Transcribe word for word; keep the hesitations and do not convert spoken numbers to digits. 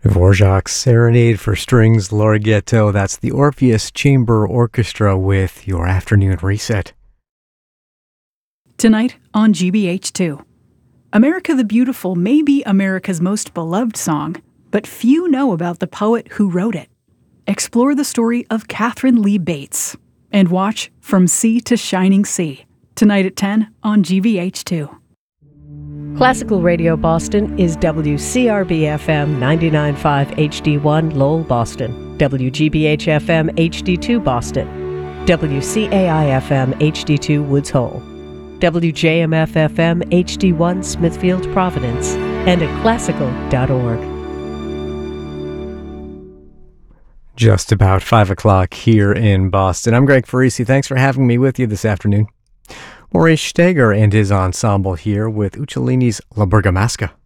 Dvorak's Serenade for Strings Larghetto. That's the Orpheus Chamber Orchestra with your afternoon reset. Tonight on G B H two. America the Beautiful may be America's most beloved song, but few know about the poet who wrote it. Explore the story of Catherine Lee Bates and watch From Sea to Shining Sea tonight at ten on G B H two. Classical Radio Boston is W C R B F M ninety-nine point five H D one Lowell, Boston, W G B H F M H D two Boston, W C A I F M H D two Woods Hole, W J M F F M H D one Smithfield, Providence, and at classical dot org. Just about five o'clock here in Boston. I'm Greg Farisi. Thanks for having me with you this afternoon. Maurice Steger and his ensemble here with Uccellini's La Bergamasca.